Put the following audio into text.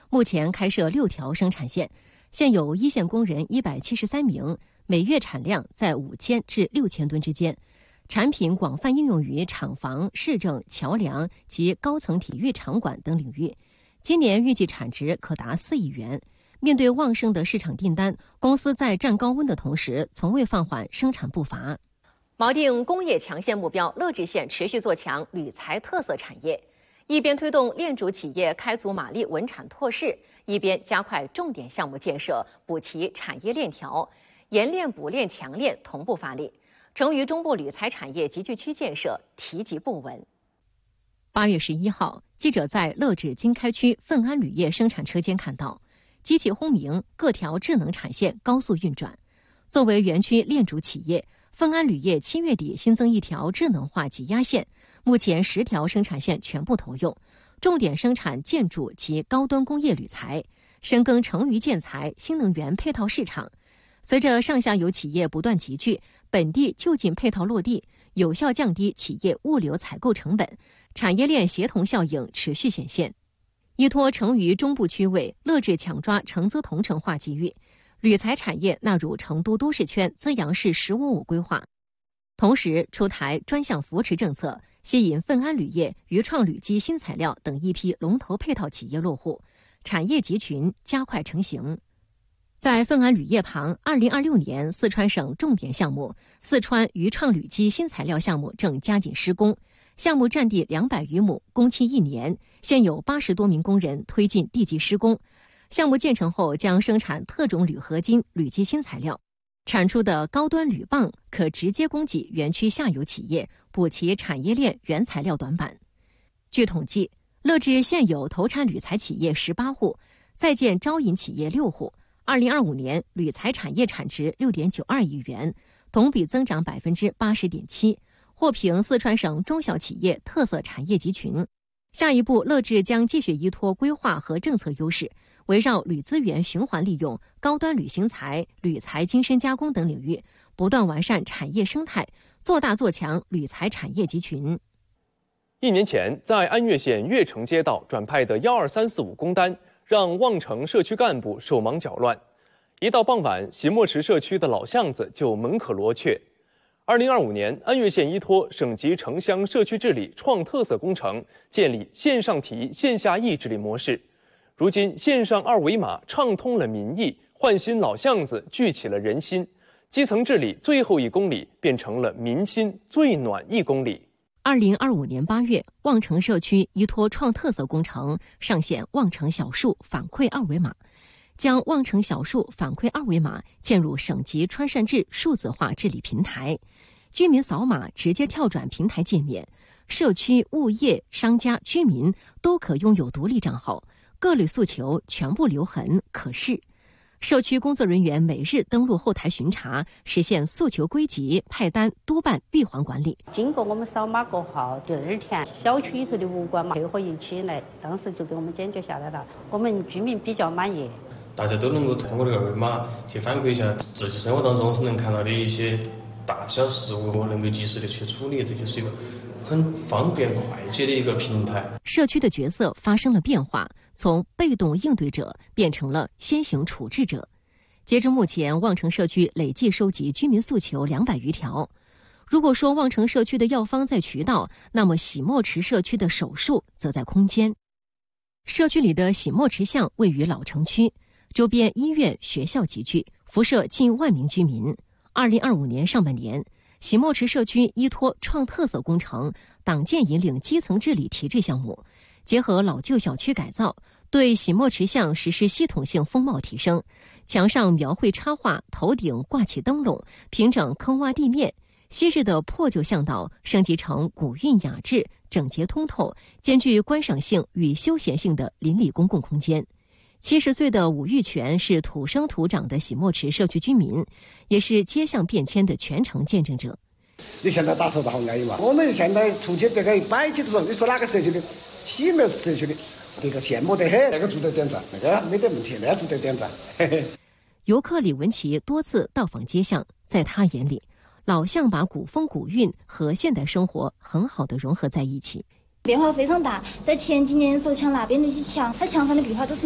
目前开设6条生产线，现有一线工人173名，每月产量在5000至6000吨之间。产品广泛应用于厂房、市政、桥梁及高层体育场馆等领域。今年预计产值可达4亿元。面对旺盛的市场订单，公司在站高温的同时，从未放缓生产步伐。锚定工业强县目标，乐至县持续做强铝材特色产业，一边推动链主企业开足马力稳产拓市，一边加快重点项目建设，补齐产业链条，研炼补炼强炼同步发力。成渝中部铝材产业集聚区建设提及不稳。8月11号，记者在乐至经开区奋安铝业生产车间看到，机器轰鸣，各条智能产线高速运转。作为园区链主企业，奋安铝业7月底新增1条智能化挤压线，目前10条生产线全部投用，重点生产建筑及高端工业铝材，深耕成渝建材、新能源配套市场。随着上下游企业不断集聚，本地就近配套落地，有效降低企业物流采购成本，产业链协同效应持续显现。依托成渝中部区位，乐至抢抓成资同城化机遇，铝材产业纳入成都都市圈资阳市“15+5”规划，同时出台专项扶持政策，吸引奋安铝业、渝创铝基新材料等一批龙头配套企业落户，产业集群加快成型。在奋安铝业旁，2026年四川省重点项目四川渝创铝基新材料项目正加紧施工，项目占地200余亩，工期1年，现有80多名工人推进地基施工。项目建成后将生产特种铝合金铝基新材料，产出的高端铝棒可直接供给园区下游企业，补齐产业链原材料短板。据统计，乐至现有投产铝材企业18户，在建招引企业6户。2025年铝材产业产值6.92亿元，同比增长80.7%，获评四川省中小企业特色产业集群。下一步，乐至将继续依托规划和政策优势，围绕铝资源循环利用、高端铝型材、铝材精深加工等领域，不断完善产业生态，做大做强铝材产业集群。 1年前，在安岳县岳城街道转派的12345工单，让望城社区干部手忙脚乱。一到傍晚，席莫池社区的老巷子就门可罗雀。2025年，安岳县依托省级城乡社区治理创特色工程，建立线上提、线下议治理模式。如今，线上2维码畅通了民意，焕新老巷子，聚起了人心。基层治理最后1公里变成了民心最暖1公里。 2025年8月，望城社区依托创特色工程上线望城小树反馈2维码，将望城小树反馈2维码嵌入省级川善治数字化治理平台，居民扫码直接跳转平台界面，社区、物业、商家、居民都可拥有独立账号，各类诉求全部留痕可视。社区工作人员每日登录后台巡查，实现诉求归集、派单、督办、闭环管理。 经过我们扫码过后，第2天小区里头的物管配合一起来，当时就给我们解决下来了，我们居民比较满意。 大家都能够通过这个2维码去反馈一下自己生活当中能看到的一些大小事务，能够及时的去处理，这就是一个很方便快捷的一个平台。 社区的角色发生了变化，从被动应对者变成了先行处置者。截至目前，望城社区累计收集居民诉求200余条。如果说望城社区的药方在渠道，那么席莫池社区的手术则在空间。社区里的席莫池巷位于老城区，周边医院、学校集聚，辐射近1万名居民。2025年上半年，席莫池社区依托创特色工程、党建引领基层治理提质项目，结合老旧小区改造，对席莫池巷实施系统性风貌提升，墙上描绘插画，头顶挂起灯笼，平整坑洼地面。昔日的破旧巷道升级成古韵雅致、整洁通透、兼具观赏性与休闲性的邻里公共空间。70岁的武玉泉是土生土长的席莫池社区居民，也是街巷变迁的全程见证者。 你现在打手的好安逸嘛？我们现在出去这个摆起的时候，你说哪个社区的，喜没社区的，这个羡慕得很，那个值得点赞，那个没得问题，那个值得点赞。 游客李文琪多次到访街巷，在他眼里，老巷把古风古韵和现代生活很好的融合在一起。 变化非常大，在前几年走墙那边那些墙，它墙上的壁画都是